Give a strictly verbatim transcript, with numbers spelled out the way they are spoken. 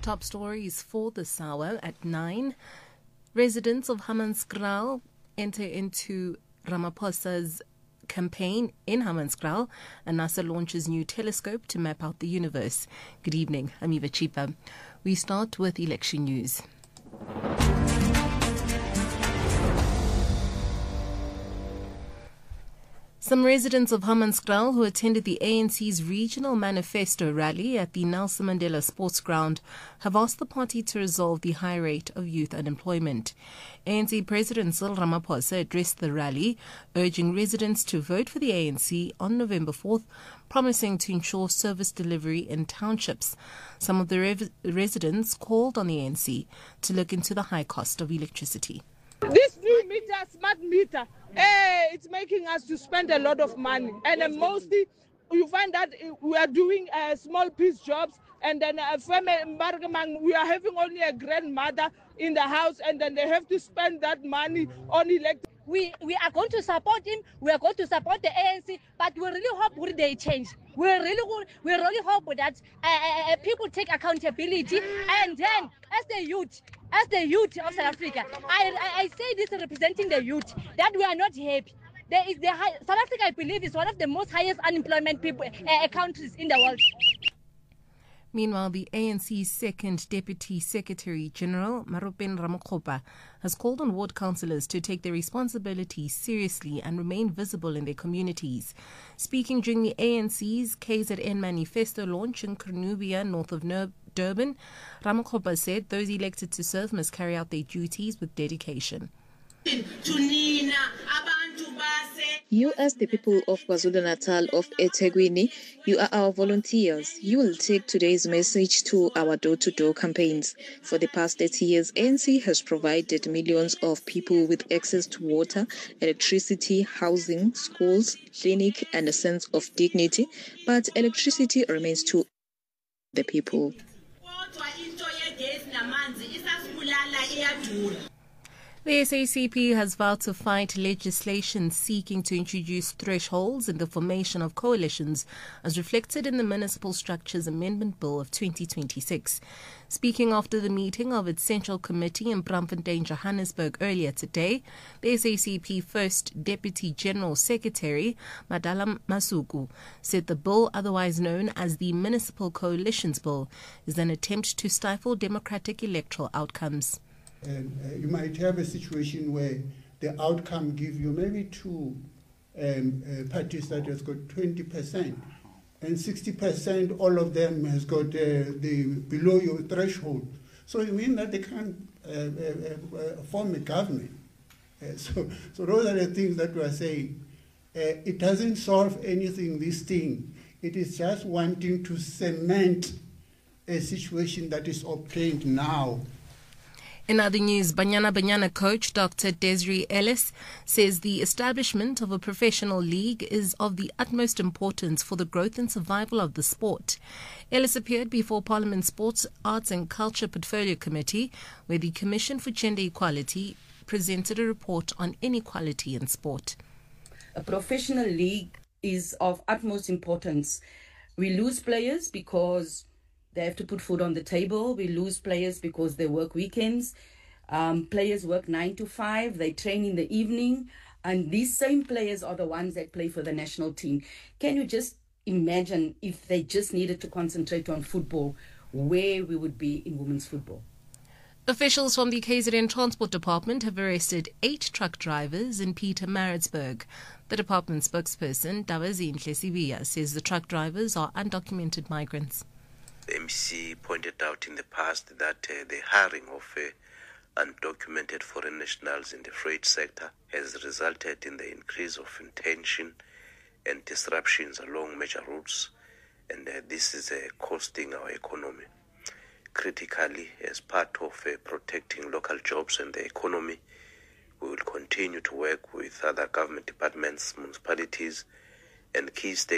top stories for this hour at nine. Residents of Hammanskraal enter into Ramaphosa's campaign in Hammanskraal, and NASA launches new telescope to map out the universe. Good evening, I'm Eva Chipa. We start with election news. Some residents of Hammanskraal who attended the A N C's regional manifesto rally at the Nelson Mandela Sports Ground have asked the party to resolve the high rate of youth unemployment. A N C President Cyril Ramaphosa addressed the rally, urging residents to vote for the A N C on November fourth, promising to ensure service delivery in townships. Some of the rev- residents called on the A N C to look into the high cost of electricity. This new meter, smart meter, eh, it's making us to spend a lot of money. And uh, mostly you find that we are doing uh, small piece jobs, and then uh, we are having only a grandmother in the house, and then they have to spend that money on electricity. We we are going to support him. We are going to support the A N C, but we really hope that they change. We really we really hope that uh, people take accountability. And then, as the youth, as the youth of South Africa, I, I I say this representing the youth, that we are not happy. There is the high, South Africa, I believe, is one of the most highest unemployment people uh, countries in the world. Meanwhile, the A N C's second Deputy Secretary General, Maropeng Ramokgopa, has called on ward councillors to take their responsibilities seriously and remain visible in their communities. Speaking during the A N C's K Z N manifesto launch in Cornubia, north of Ner- Durban, Ramokgopa said those elected to serve must carry out their duties with dedication. You, as the people of KwaZulu-Natal, of eThekwini, you are our volunteers. You will take today's message to our door-to-door campaigns. For the past thirty years, A N C has provided millions of people with access to water, electricity, housing, schools, clinic, and a sense of dignity. But electricity remains to the people. The S A C P has vowed to fight legislation seeking to introduce thresholds in the formation of coalitions, as reflected in the Municipal Structures Amendment Bill of twenty twenty-six. Speaking after the meeting of its Central Committee in Braamfontein, Johannesburg earlier today, the S A C P First Deputy General Secretary, Madala Masuku, said the bill, otherwise known as the Municipal Coalitions Bill, is an attempt to stifle democratic electoral outcomes. And uh, you might have a situation where the outcome give you maybe two um, uh, parties that has got twenty percent, and sixty percent, all of them has got uh, the below your threshold. So you mean that they can't uh, uh, uh, form a government. Uh, so, so those are the things that we are saying. Uh, it doesn't solve anything, this thing. It is just wanting to cement a situation that is obtained now. In other news, Banyana Banyana coach Doctor Desiree Ellis says the establishment of a professional league is of the utmost importance for the growth and survival of the sport. Ellis appeared before Parliament's Sports, Arts and Culture Portfolio Committee, where the Commission for Gender Equality presented a report on inequality in sport. A professional league is of utmost importance. We lose players because they have to put food on the table. We lose players because they work weekends. Um, players work nine to five. They train in the evening. And these same players are the ones that play for the national team. Can you just imagine if they just needed to concentrate on football, where we would be in women's football? Officials from the K Z N Transport Department have arrested eight truck drivers in Pietermaritzburg. The department spokesperson, Dabazinhle Sibiya, says the truck drivers are undocumented migrants. The M C pointed out in the past that uh, the hiring of uh, undocumented foreign nationals in the freight sector has resulted in the increase of tension and disruptions along major routes, and uh, this is uh, costing our economy. Critically, as part of uh, protecting local jobs and the economy, we will continue to work with other government departments, municipalities, and key stakeholders